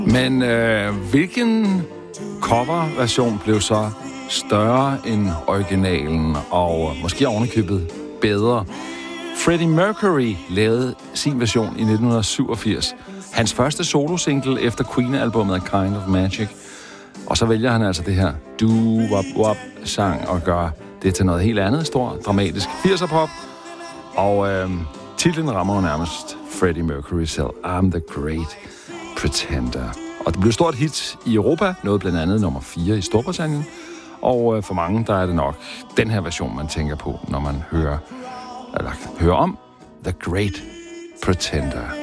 Men hvilken coverversion blev så større end originalen, og måske ovenikøbet bedre? Freddie Mercury lavede sin version i 1987. Hans første solosingle efter Queen-albummet Kind of Magic. Og så vælger han altså det her doo-wop-wop-sang og gør det til noget helt andet, stor, dramatisk 80'er-pop. Og titlen rammer jo nærmest Freddie Mercury selv. I'm the Great Pretender. Og det blev stort hit i Europa, nåede blandt andet nummer 4 i Storbritannien. Og for mange, der er det nok den her version, man tænker på, når man hører om The Great Pretender.